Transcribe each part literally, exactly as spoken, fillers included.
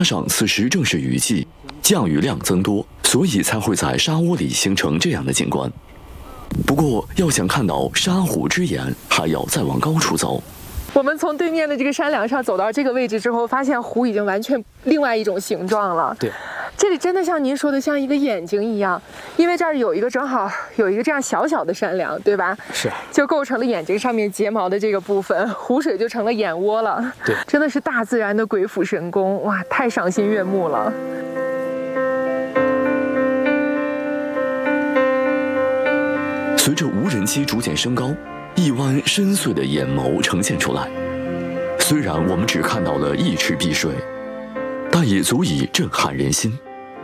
加上此时正是雨季，降雨量增多，所以才会在沙窝里形成这样的景观。不过，要想看到沙湖之眼，还要再往高处走。 我们从对面的这个山梁上走到这个位置之后，发现湖已经完全另外一种形状了。 对， 这里真的像您说的，像一个眼睛一样，因为这儿有一个正好有一个这样小小的山梁，对吧？ 是， 就构成了眼睛上面睫毛的这个部分，湖水就成了眼窝了。 对， 真的是大自然的鬼斧神工，哇，太赏心悦目了。 随着无人机逐渐升高，一湾深邃的眼眸呈现出来。虽然我们只看到了一池碧水，但也足以震撼人心。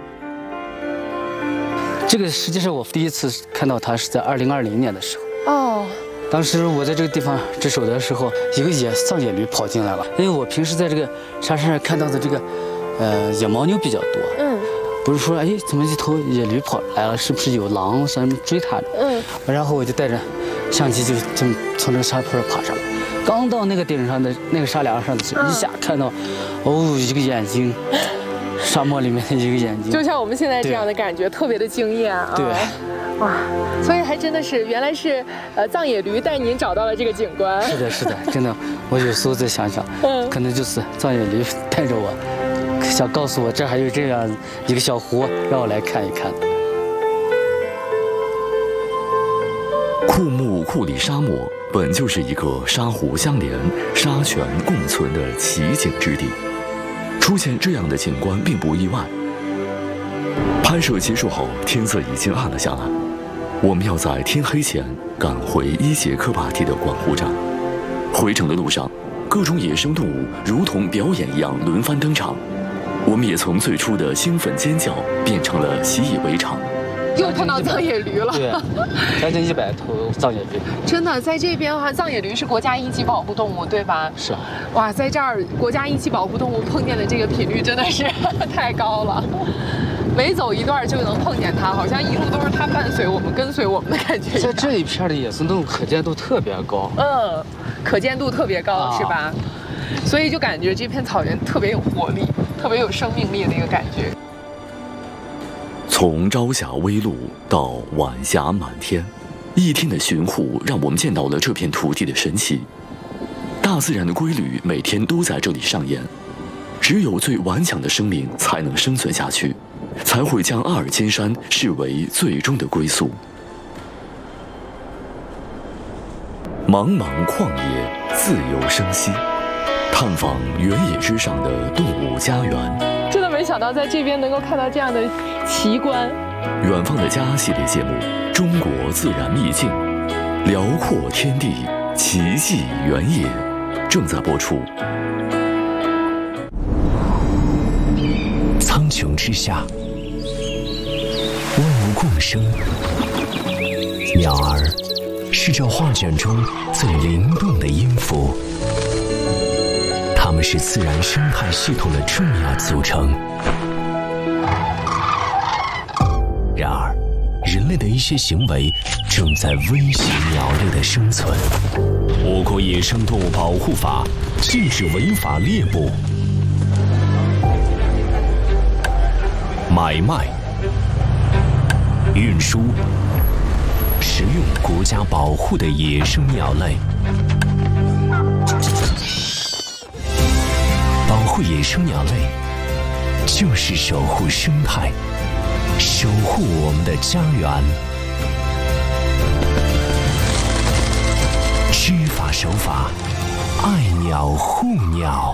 这个实际上我第一次看到它是在二零二零年的时候。哦。当时我在这个地方值守的时候，一个野藏野驴跑进来了。因为我平时在这个沙山上看到的这个，呃，野牦牛比较多。嗯。不是说，哎，怎么一头野驴跑来了？是不是有狼什么追它的？嗯。然后我就带着相机就从从这个沙坡上爬上来。刚到那个顶上的那个沙梁上的时候，一下看到，哦，一个眼睛，沙漠里面的一个眼睛， 就像我们现在这样的感觉，特别的惊艳啊！ 对， 哇，所以还真的是，原来是呃藏野驴带您找到了这个景观。 是的，是的，真的，我有时候再想想，嗯，可能就是藏野驴带着我，想告诉我这还有这样一个小湖，让我来看一看。 库木库里沙漠本就是一个沙湖相连、沙泉共存的奇景之地，出现这样的景观并不意外。拍摄结束后，天色已经暗了下来，我们要在天黑前赶回伊杰克坝地的管湖站。回程的路上，各种野生动物如同表演一样轮番登场，我们也从最初的兴奋尖叫变成了习以为常。 又碰到藏野驴了， 对，将近一百头藏野驴。 真的，在这边的话，藏野驴是国家一级保护动物，对吧？ 是。 哇，在这儿国家一级保护动物碰见的这个频率真的是太高了，每走一段就能碰见它，好像一路都是它伴随我们、跟随我们的感觉。 在这一片的野生动物可见度特别高， 嗯，可见度特别高，啊、是吧？所以就感觉这片草原特别有活力，特别有生命力的一个感觉。 从朝霞微露到晚霞满天，一天的巡护让我们见到了这片土地的神奇。大自然的规律每天都在这里上演，只有最顽强的生命才能生存下去，才会将阿尔金山视为最终的归宿。茫茫旷野，自由生息，探访原野之上的动物家园。 真的没想到在这边能够看到这样的奇观。 远方的家系列节目《中国自然秘境》，辽阔天地，奇迹原野，正在播出。 苍穹之下，万物共生，鸟儿是这画卷中最灵动的音符。它们是自然生态系统的重要组成。然而，人类的一些行为正在威胁鸟类的生存。我国野生动物保护法禁止违法猎捕、买卖、运输、食用国家保护的野生鸟类。保护野生鸟类，就是守护生态，守护我们的家园。知法守法，爱鸟护鸟。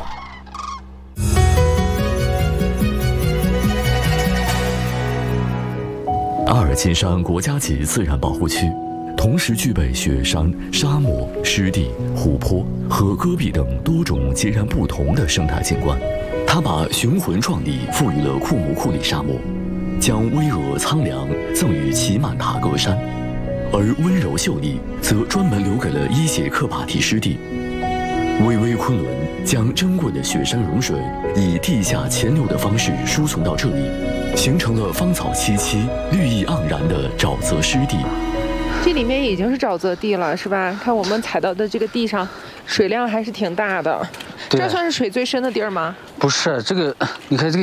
阿尔金山国家级自然保护区，同时具备雪山、沙漠、湿地、湖泊和戈壁等多种截然不同的生态景观。它把雄浑壮丽赋予了库木库里沙漠，将巍峨苍凉赠予奇满塔格山，而温柔秀丽则专门留给了伊杰克坝地湿地。巍巍昆仑将珍贵的雪山融水以地下潜流的方式输送到这里，形成了芳草萋萋、绿意盎然的沼泽湿地。 这里面已经是沼泽地了，是吧？看我们踩到的这个地上，水量还是挺大的。 这算是水最深的地儿吗？ 不是，这个你看这个。